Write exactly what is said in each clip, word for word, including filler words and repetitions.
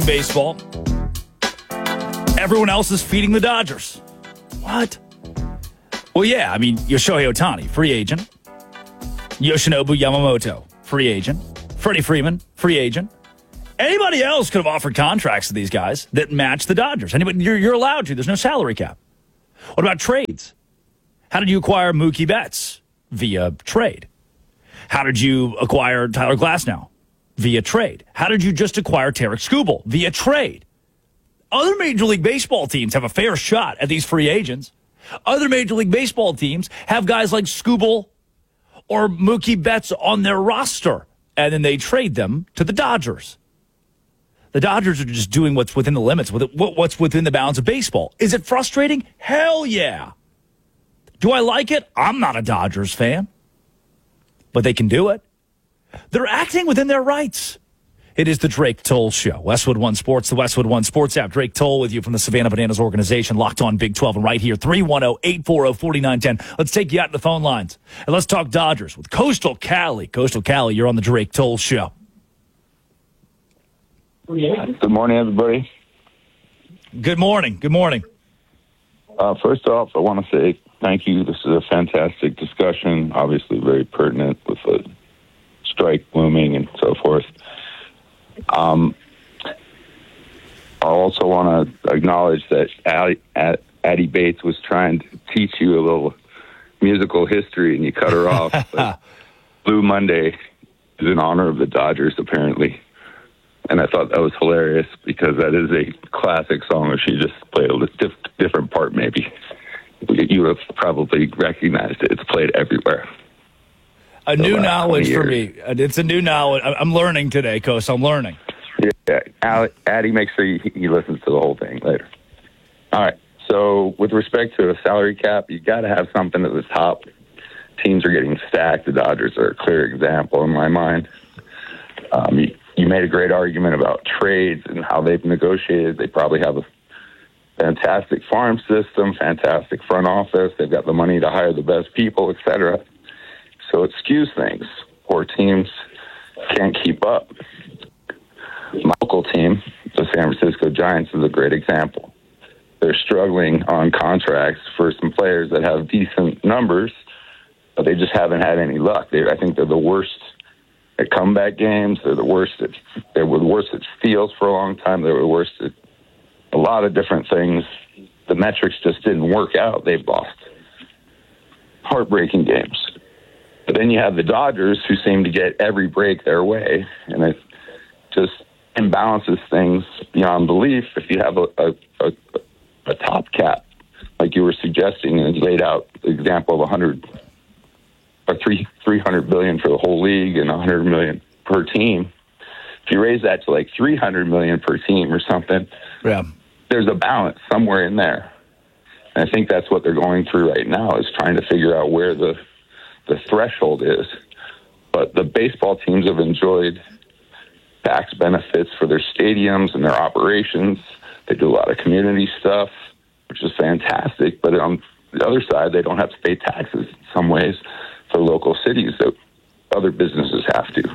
Baseball. Everyone else is feeding the Dodgers. What? Well, yeah, I mean, Shohei Ohtani, free agent. Yoshinobu Yamamoto, free agent. Freddie Freeman, free agent. Anybody else could have offered contracts to these guys that match the Dodgers. Anybody, you're, you're allowed to. There's no salary cap. What about trades? How did you acquire Mookie Betts? Via trade. How did you acquire Tyler Glasnow? Via trade. How did you just acquire Tarek Skubal? Via trade. Other Major League Baseball teams have a fair shot at these free agents. Other Major League Baseball teams have guys like Skubal or Mookie Betts on their roster, and then they trade them to the Dodgers. The Dodgers are just doing what's within the limits, what's within the bounds of baseball. Is it frustrating? Hell yeah. Do I like it? I'm not a Dodgers fan. But they can do it. They're acting within their rights. It is the Drake Toll Show. Westwood One Sports, the Westwood One Sports app. Drake Toll with you from the Savannah Bananas organization, locked on Big twelve, and right here, three one zero, eight four zero, four nine one zero. Let's take you out to the phone lines, and let's talk Dodgers with Coastal Cali. Coastal Cali, you're on the Drake Toll Show. Good morning, everybody. Good morning. Good morning. Uh, first off, I want to say thank you. This is a fantastic discussion, obviously very pertinent with the strike looming and so forth. Um, I also want to acknowledge that Addie, Addie Bates was trying to teach you a little musical history, and you cut her off. But Blue Monday is in honor of the Dodgers, apparently. And I thought that was hilarious because that is a classic song where she just played a diff- different part, maybe. You would have probably recognized it. It's played everywhere. A new knowledge for me. It's a new knowledge. I'm learning today, Coast. I'm learning. Yeah, Addie, make sure he, he listens to the whole thing later. All right. So with respect to a salary cap, you got to have something at the top. Teams are getting stacked. The Dodgers are a clear example in my mind. Um, you, you made a great argument about trades and how they've negotiated. They probably have a fantastic farm system, fantastic front office. They've got the money to hire the best people, et cetera. So it skews things. Poor teams can't keep up. My local team, the San Francisco Giants, is a great example. They're struggling on contracts for some players that have decent numbers, but they just haven't had any luck. They, I think they're the worst at comeback games. They're the worst at, they were the worst at steals for a long time. They were the worst at a lot of different things. The metrics just didn't work out. They've lost heartbreaking games. But then you have the Dodgers, who seem to get every break their way, and it just imbalances things beyond belief. If you have a, a, a, a top cap, like you were suggesting, and you laid out the example of one hundred or three three hundred billion for the whole league and one hundred million per team. If you raise that to like three hundred million per team or something, yeah, there's a balance somewhere in there. And I think that's what they're going through right now, is trying to figure out where the the threshold is. But the baseball teams have enjoyed tax benefits for their stadiums and their operations. They do a lot of community stuff, which is fantastic. But on the other side, they don't have to pay taxes in some ways for local cities that other businesses have to.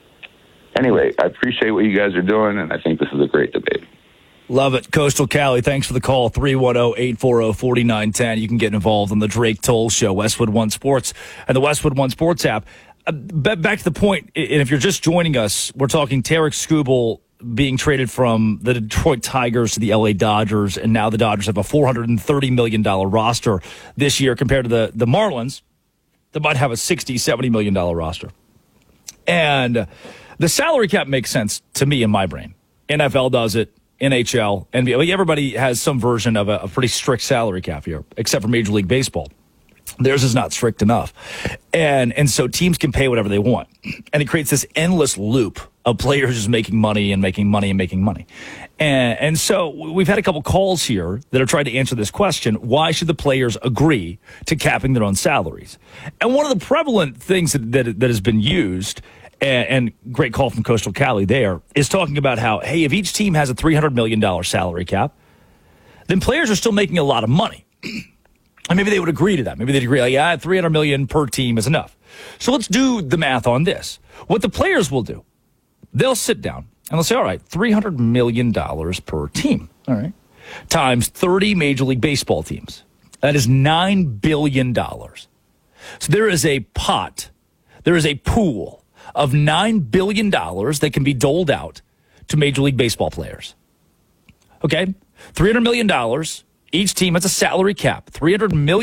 Anyway, I appreciate what you guys are doing, and I think this is a great debate. Love it. Coastal Cali, thanks for the call. three one zero, eight four zero, four nine one zero. You can get involved in the Drake Toll Show, Westwood One Sports, and the Westwood One Sports app. Uh, back to the point, and if you're just joining us, we're talking Tarek Skubal being traded from the Detroit Tigers to the L A Dodgers, and now the Dodgers have a four hundred thirty million dollars roster this year compared to the, the Marlins that might have a sixty, seventy million dollars roster. And the salary cap makes sense to me in my brain. N F L does it. N H L, N B A, everybody has some version of a, a pretty strict salary cap here, except for Major League Baseball. Theirs is not strict enough. And and so teams can pay whatever they want. And it creates this endless loop of players just making money and making money and making money. And, and so we've had a couple calls here that are trying to answer this question. Why should the players agree to capping their own salaries? And one of the prevalent things that, that, that has been used, and, and great call from Coastal Cali there, is talking about how, hey, if each team has a three hundred million dollars salary cap, then players are still making a lot of money. And maybe they would agree to that. Maybe they'd agree, like, yeah, three hundred million dollars per team is enough. So let's do the math on this. What the players will do, they'll sit down And let's say, all right, three hundred million dollars per team, all right, times thirty Major League Baseball teams. That is nine billion dollars. So there is a pot, there is a pool of nine billion dollars that can be doled out to Major League Baseball players. Okay? three hundred million dollars. Each team has a salary cap. three hundred million dollars